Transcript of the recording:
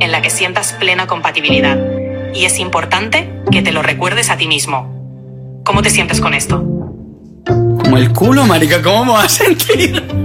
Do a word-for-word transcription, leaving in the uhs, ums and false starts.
en la que sientas plena compatibilidad. Y es importante que te lo recuerdes a ti mismo. ¿Cómo te sientes con esto? Como el culo, marica, ¿cómo me vas a sentir?